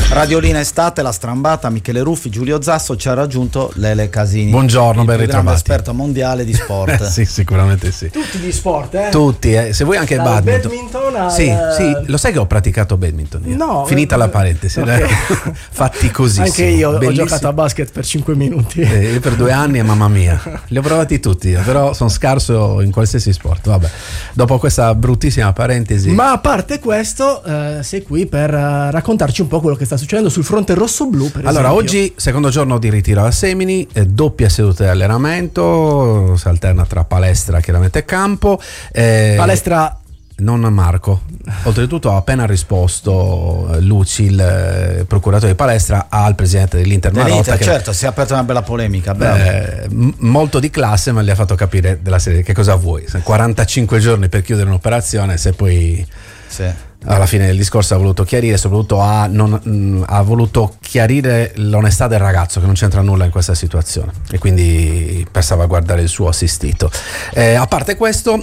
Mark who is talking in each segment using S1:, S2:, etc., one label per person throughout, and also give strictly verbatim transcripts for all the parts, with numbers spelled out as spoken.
S1: Radiolina Estate, La Strambata, Michele Ruffi, Giulio Zasso, ci ha raggiunto Lele Casini.
S2: Buongiorno, ben ritrovati.
S1: Esperto mondiale di sport.
S2: Sì, sicuramente sì.
S3: Tutti di sport, eh?
S2: Tutti, eh. Se vuoi anche il badminton.
S3: badminton al...
S2: Sì, sì, lo sai che ho praticato badminton io?
S3: No.
S2: Finita la parentesi. Okay. Fatti così.
S3: Anche io
S2: bellissimo.
S3: Ho giocato a basket per cinque minuti.
S2: Eh, io per due anni e mamma mia. Li ho provati tutti, però sono scarso in qualsiasi sport. Vabbè, dopo questa bruttissima parentesi.
S3: Ma a parte questo, eh, sei qui per uh, raccontarci un po' quello che sta succedendo sul fronte rosso-blu, per
S2: allora,
S3: esempio.
S2: oggi, secondo giorno di ritiro a Semini, eh, doppia seduta di allenamento, si alterna tra palestra chiaramente e campo. Eh,
S3: palestra...
S2: Non Marco. Oltretutto ha appena risposto Luci, il eh, procuratore di palestra, al presidente dell'Inter Marotta. Che,
S1: certo, si è aperta una bella polemica.
S2: Eh, m- molto di classe, ma gli ha fatto capire della serie che cosa vuoi. quarantacinque giorni per chiudere un'operazione, se poi...
S1: Sì.
S2: Alla fine del discorso ha voluto chiarire, soprattutto ha, non, mh, ha voluto chiarire l'onestà del ragazzo, che non c'entra nulla in questa situazione, e quindi per salvaguardare il suo assistito. Eh, a parte questo,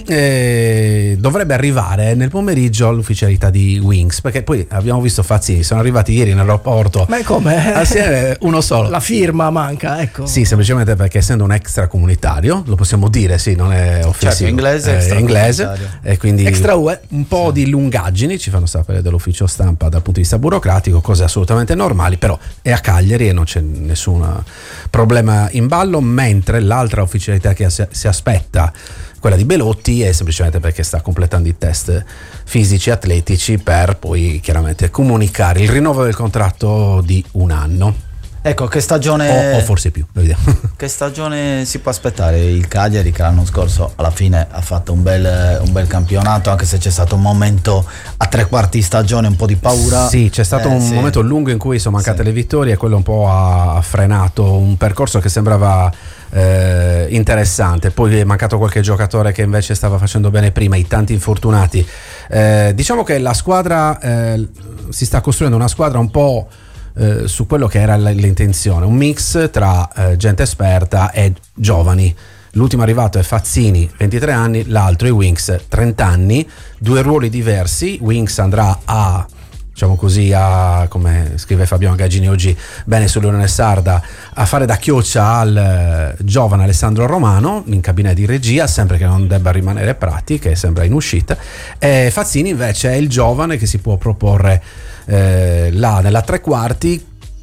S2: eh, dovrebbe arrivare nel pomeriggio l'ufficialità di Wings, perché poi abbiamo visto Fazzini, sono arrivati ieri in aeroporto.
S3: Ma come?
S2: Assieme uno solo.
S3: La firma manca, ecco.
S2: Sì, semplicemente perché essendo un extracomunitario, lo possiamo dire, sì, non è offensivo.
S1: Certo, inglese,
S2: è inglese, e quindi
S3: extra U E.
S2: Un po' di lungaggini ci fanno sapere dell'ufficio stampa dal punto di vista burocratico, cose assolutamente normali, però è a Cagliari e non c'è nessun problema in ballo, mentre l'altra ufficialità che si aspetta, quella di Belotti, è semplicemente perché sta completando i test fisici e atletici per poi chiaramente comunicare il rinnovo del contratto di un anno.
S1: Ecco, che stagione
S2: o, o forse più, vediamo.
S1: Che stagione si può aspettare il Cagliari, che l'anno scorso alla fine ha fatto un bel, un bel campionato, anche se c'è stato un momento a tre quarti di stagione un po' di paura.
S2: Sì, c'è stato eh, un sì. momento lungo in cui sono mancate sì. le vittorie, e quello un po' ha frenato un percorso che sembrava eh, interessante. Poi è mancato qualche giocatore che invece stava facendo bene prima, i tanti infortunati. Eh, diciamo che la squadra eh, si sta costruendo una squadra un po' Eh, su quello che era l'intenzione, un mix tra eh, gente esperta e giovani. L'ultimo arrivato è Fazzini, ventitré anni, l'altro è Wings, trenta anni, due ruoli diversi. Wings andrà a, diciamo così, a, come scrive Fabiano Gaggini oggi bene sull'Unione Sarda, a fare da chioccia al eh, giovane Alessandro Romano in cabina di regia, sempre che non debba rimanere Prati, che sembra in uscita. E Fazzini invece è il giovane che si può proporre Eh, là nella tre quarti,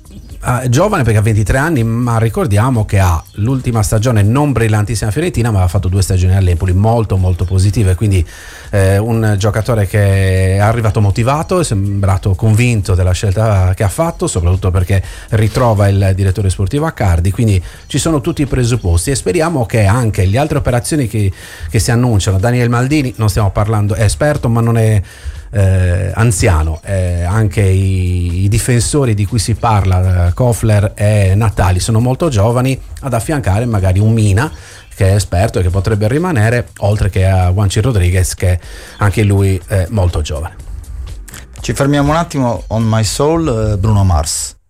S2: eh, giovane perché ha ventitré anni, ma ricordiamo che ha l'ultima stagione non brillantissima a Fiorentina, ma ha fatto due stagioni all'Empoli molto molto positive, quindi eh, un giocatore che è arrivato motivato, è sembrato convinto della scelta che ha fatto, soprattutto perché ritrova il direttore sportivo Accardi, quindi ci sono tutti i presupposti, e speriamo che anche le altre operazioni che, che si annunciano, Daniel Maldini, non stiamo parlando, è esperto ma non è Eh, anziano, eh, anche i, i difensori di cui si parla, Kofler e Natali, sono molto giovani, ad affiancare magari un Mina che è esperto e che potrebbe rimanere, oltre che a Juanchi Rodriguez, che anche lui è molto giovane.
S1: Ci fermiamo un attimo. On My Soul, Bruno Mars.